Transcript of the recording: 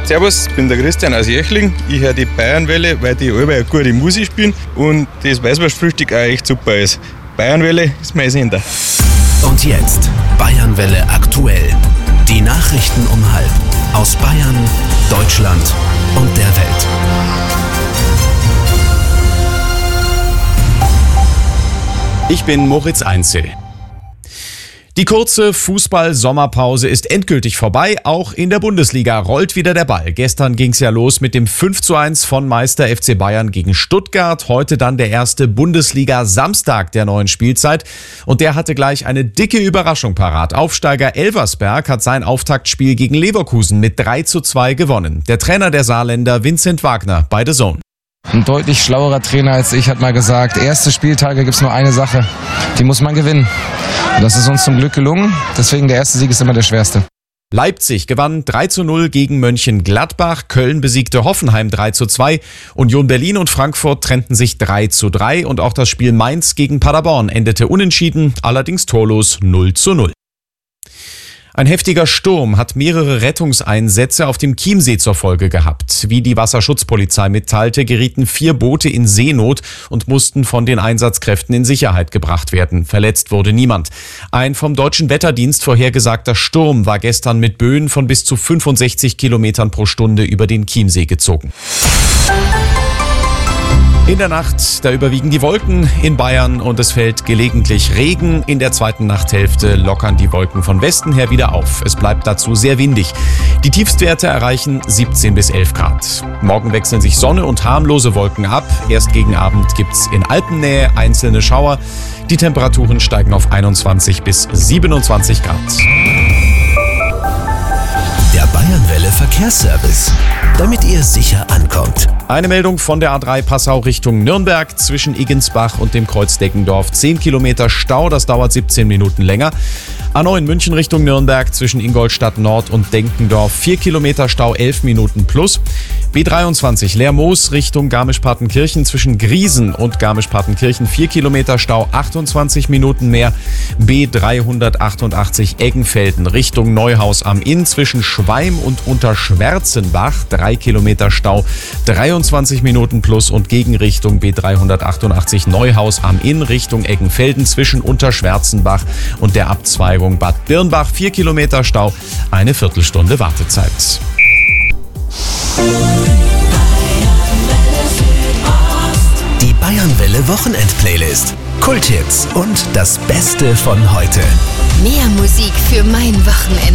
Servus, ich bin der Christian aus Jechling. Ich höre die Bayernwelle, weil die alle eine gute Musik spielen und das Weißwurstfrühstück auch echt super ist. Bayernwelle ist mein Sender. Und jetzt Bayernwelle aktuell. Die Nachrichten um 12:30 aus Bayern, Deutschland und der Welt. Ich bin Moritz Einzel. Die kurze Fußball-Sommerpause ist endgültig vorbei. Auch in der Bundesliga rollt wieder der Ball. Gestern ging's ja los mit dem 5:1 von Meister FC Bayern gegen Stuttgart. Heute dann der erste Bundesliga-Samstag der neuen Spielzeit. Und der hatte gleich eine dicke Überraschung parat. Aufsteiger Elversberg hat sein Auftaktspiel gegen Leverkusen mit 3:2 gewonnen. Der Trainer der Saarländer Vincent Wagner bei The Zone. Ein deutlich schlauerer Trainer als ich hat mal gesagt, erste Spieltage gibt's nur eine Sache, die muss man gewinnen. Und das ist uns zum Glück gelungen, deswegen der erste Sieg ist immer der schwerste. Leipzig gewann 3:0 gegen Mönchengladbach, Köln besiegte Hoffenheim 3:2, Union Berlin und Frankfurt trennten sich 3:3 und auch das Spiel Mainz gegen Paderborn endete unentschieden, allerdings torlos 0:0. Ein heftiger Sturm hat mehrere Rettungseinsätze auf dem Chiemsee zur Folge gehabt. Wie die Wasserschutzpolizei mitteilte, gerieten 4 Boote in Seenot und mussten von den Einsatzkräften in Sicherheit gebracht werden. Verletzt wurde niemand. Ein vom Deutschen Wetterdienst vorhergesagter Sturm war gestern mit Böen von bis zu 65 Kilometern pro Stunde über den Chiemsee gezogen. In der Nacht, da überwiegen die Wolken in Bayern und es fällt gelegentlich Regen. In der zweiten Nachthälfte lockern die Wolken von Westen her wieder auf. Es bleibt dazu sehr windig. Die Tiefstwerte erreichen 17 bis 11 Grad. Morgen wechseln sich Sonne und harmlose Wolken ab. Erst gegen Abend gibt's in Alpennähe einzelne Schauer. Die Temperaturen steigen auf 21 bis 27 Grad. Der Bayernwelle Verkehrsservice, damit ihr sicher ankommt. Eine Meldung von der A3 Passau Richtung Nürnberg. Zwischen Iggensbach und dem Kreuz Deggendorf 10 Kilometer Stau, das dauert 17 Minuten länger. A9 München Richtung Nürnberg zwischen Ingolstadt Nord und Denkendorf 4 Kilometer Stau, 11 Minuten plus. B23 Lermoos Richtung Garmisch-Partenkirchen zwischen Griesen und Garmisch-Partenkirchen 4 Kilometer Stau, 28 Minuten mehr. B388 Eggenfelden Richtung Neuhaus am Inn zwischen Schweim und Unterschwärzenbach 3 Kilometer Stau, 23 Minuten plus und Gegenrichtung B388 Neuhaus am Inn Richtung Eggenfelden zwischen Unterschwärzenbach und der Abzweigung Bad Birnbach 4 Kilometer Stau, eine Viertelstunde Wartezeit. Die Bayernwelle Wochenend-Playlist. Kulthits und das Beste von heute. Mehr Musik für mein Wochenende.